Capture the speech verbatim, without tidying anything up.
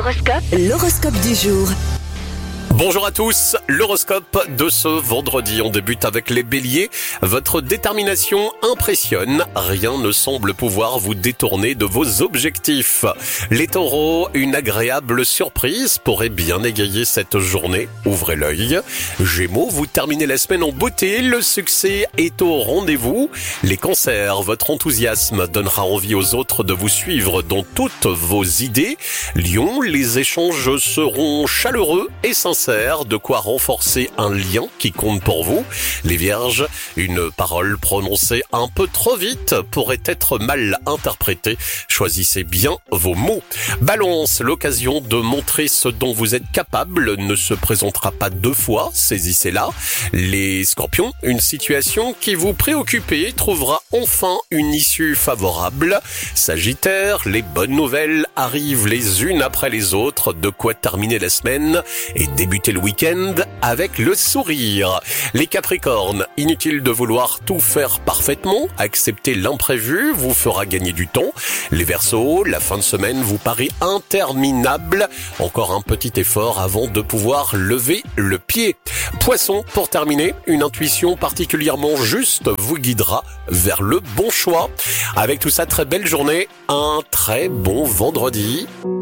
L'horoscope. L'horoscope du jour. Bonjour à tous, l'horoscope de ce vendredi. On débute avec les béliers. Votre détermination impressionne. Rien ne semble pouvoir vous détourner de vos objectifs. Les taureaux, une agréable surprise pourrait bien égayer cette journée. Ouvrez l'œil. Gémeaux, vous terminez la semaine en beauté. Le succès est au rendez-vous. Les cancers, votre enthousiasme donnera envie aux autres de vous suivre dans toutes vos idées. Lion, les échanges seront chaleureux et sincères. De quoi renforcer un lien qui compte pour vous. Les vierges, une parole prononcée un peu trop vite pourrait être mal interprétée. Choisissez bien vos mots. Balance, l'occasion de montrer ce dont vous êtes capable ne se présentera pas deux fois, saisissez-la. Les scorpions, une situation qui vous préoccupait trouvera enfin une issue favorable. Sagittaire, les bonnes nouvelles arrivent les unes après les autres, de quoi terminer la semaine et débuter le week-end avec le sourire. Les capricornes, inutile de vouloir tout faire parfaitement, accepter l'imprévu vous fera gagner du temps. Les verseaux, la fin de semaine vous paraît interminable. Encore un petit effort avant de pouvoir lever le pied. Poissons, pour terminer, une intuition particulièrement juste vous guidera vers le bon choix. Avec tout ça, très belle journée, un très bon vendredi.